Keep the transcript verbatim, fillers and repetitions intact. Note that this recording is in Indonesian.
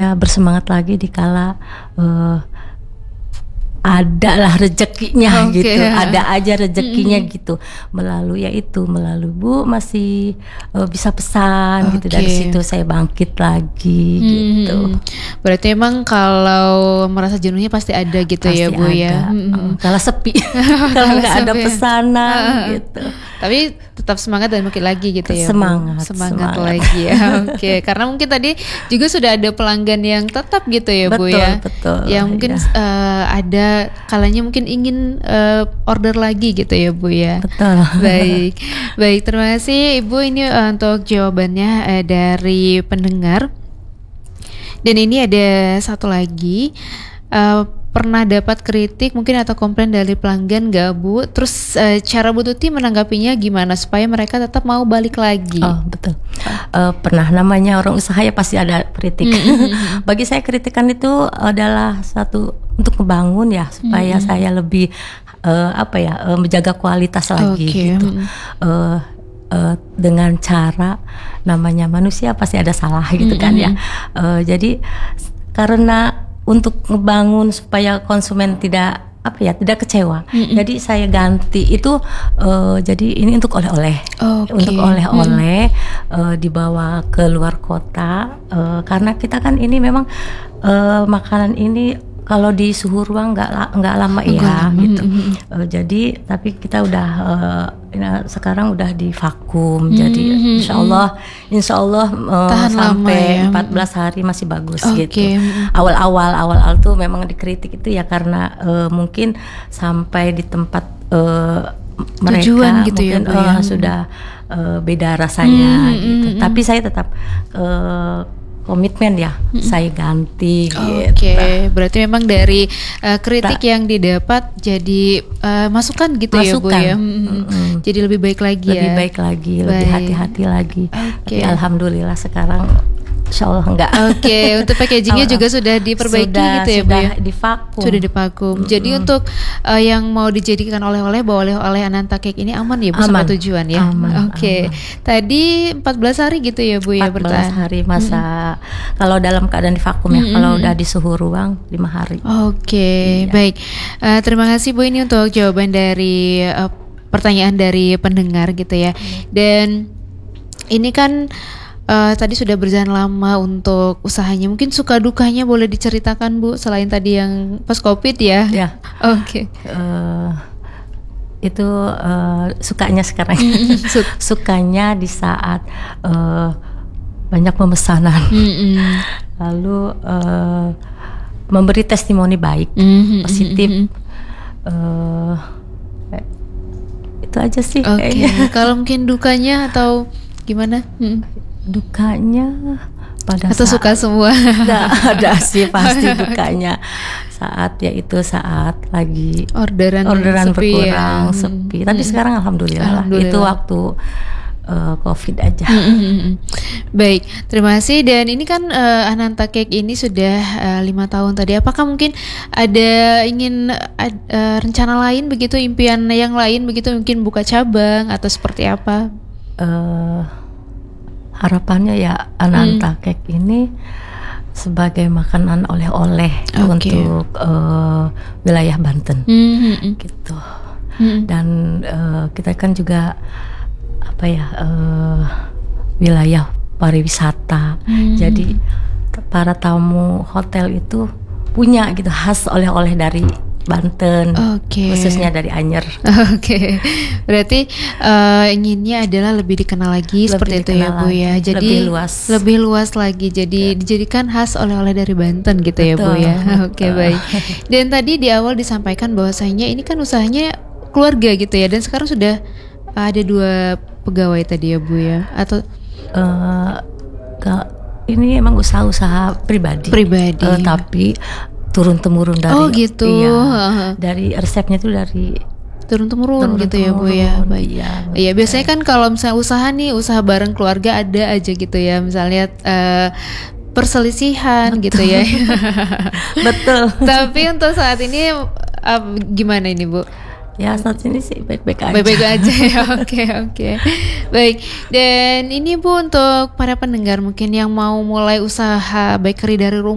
supaya bersemangat lagi dikala uh, ada lah rezekinya okay. gitu, ada aja rezekinya mm-hmm. gitu, melalui yaitu melalui Bu masih uh, bisa pesan okay. gitu, dari situ saya bangkit lagi mm-hmm. gitu. Berarti emang kalau merasa jenuhnya pasti ada gitu pasti ya Bu ada. Ya mm-hmm. uh, kalau sepi kalau nggak ada pesanan gitu, tapi tetap semangat dan bangkit lagi gitu ya semangat, Bu. Semangat, semangat lagi ya. Oke okay. Karena mungkin tadi juga sudah ada pelanggan yang tetap gitu ya betul, Bu ya, betul, yang mungkin ya. uh, ada kalanya mungkin ingin uh, order lagi gitu ya Bu ya. Betul. Baik, baik terima kasih Ibu ini uh, untuk jawabannya uh, dari pendengar. Dan ini ada satu lagi, uh, pernah dapat kritik mungkin atau komplain dari pelanggan gak Bu? Terus uh, cara Bu Tuti menanggapinya gimana supaya mereka tetap mau balik lagi? Oh betul, uh, pernah, namanya orang usaha ya pasti ada kritik. Mm-hmm. Bagi saya kritikan itu adalah satu untuk membangun ya, supaya mm-hmm. saya lebih uh, apa ya uh, menjaga kualitas lagi okay. gitu. Uh, uh, dengan cara namanya manusia pasti ada salah gitu mm-hmm. kan ya. Uh, jadi karena untuk ngebangun supaya konsumen tidak apa ya tidak kecewa, mm-hmm. jadi saya ganti itu uh, jadi ini untuk oleh-oleh, okay. untuk oleh-oleh mm-hmm. uh, dibawa ke luar kota uh, karena kita kan ini memang uh, makanan ini kalau di suhu ruang nggak nggak lama ya mm-hmm. gitu. Uh, jadi tapi kita udah uh, nah, sekarang udah di vakum. Mm-hmm. Jadi insya Allah insya Allah uh, sampai ya. empat belas hari masih bagus okay. gitu. Awal-awal awal-awal tuh memang dikritik itu ya karena uh, mungkin sampai di tempat uh, mereka tujuan gitu mungkin ya, Bu, ya. Uh, sudah uh, beda rasanya mm-hmm. gitu. Tapi saya tetap uh, komitmen ya, mm-hmm. saya ganti Oke, gitu. okay. Berarti memang dari uh, kritik Ta- yang didapat jadi uh, masukan gitu masukan. ya Bu ya. Mm-hmm. Jadi lebih baik lagi lebih ya. Lebih baik lagi, baik. lebih hati-hati lagi. Okay. Tapi alhamdulillah sekarang insya Allah enggak. Oke, okay. Untuk packagingnya juga sudah diperbaiki sudah, gitu ya Bu sudah ya. Divakum. Sudah divakum. Mm-hmm. Jadi untuk uh, yang mau dijadikan oleh-oleh, bawa oleh-oleh Ananta Cake ini aman ya Bu aman. Sampai tujuan ya. Oke. Okay. Tadi empat belas hari gitu ya Bu ya bertahan. empat belas hari masa mm-hmm. kalau dalam keadaan divakum ya. Mm-hmm. Kalau udah di suhu ruang lima hari. Oke, okay. Iya. Baik. Uh, terima kasih Bu ini untuk jawaban dari uh, pertanyaan dari pendengar gitu ya. Mm-hmm. Dan ini kan Uh, tadi sudah berjalan lama untuk usahanya. Mungkin suka dukanya boleh diceritakan Bu selain tadi yang pas Covid ya. Ya. Oke. Okay. Uh, itu uh, sukanya sekarang. Sukanya di saat uh, banyak pemesanan. Mm-hmm. Lalu uh, memberi testimoni baik, mm-hmm. positif. Mm-hmm. Uh, itu aja sih. Oke. Okay. Kalau mungkin dukanya atau gimana? Hmm. Dukanya pada atau saat suka semua ada, ada sih pasti dukanya saat yaitu saat lagi orderan orderan sepi berkurang ya. sepi tapi hmm. sekarang alhamdulillah, alhamdulillah. Itu waktu uh, Covid aja. Hmm. Baik, terima kasih. Dan ini kan uh, Ananta Cake ini sudah uh, lima tahun tadi. Apakah mungkin ada ingin uh, rencana lain begitu, impian yang lain begitu, mungkin buka cabang atau seperti apa? Uh, harapannya ya Ananta hmm. Cake ini sebagai makanan oleh-oleh okay. untuk uh, wilayah Banten, hmm. gitu. Hmm. Dan uh, kita kan juga apa ya uh, wilayah pariwisata, hmm. jadi para tamu hotel itu punya gitu khas oleh-oleh dari Banten, okay. khususnya dari Anyer. Oke, okay. Berarti uh, inginnya adalah lebih dikenal lagi lebih seperti itu ya Bu ya. Jadi lebih luas, lebih luas lagi. Jadi yeah. dijadikan khas oleh-oleh dari Banten gitu. Betul, ya Bu ya. Oke okay, baik. Dan tadi di awal disampaikan bahwasanya ini kan usahanya keluarga gitu ya. Dan sekarang sudah ada dua pegawai tadi ya Bu ya. Atau uh, ke, ini emang usaha-usaha pribadi. Pribadi. Uh, tapi turun temurun dari oh gitu iya, dari resepnya itu dari turun temurun gitu ya Bu ya. Baik. Iya, iya biasanya kan kalau misalnya usaha nih usaha bareng keluarga ada aja gitu ya, misalnya uh, perselisihan betul. Gitu ya. Betul. Tapi untuk saat ini uh, gimana ini Bu? Ya saat ini sih baik-baik aja. Baik-baik aja ya. Oke oke. Baik. Dan ini Bu untuk para pendengar mungkin yang mau mulai usaha bakery dari rumah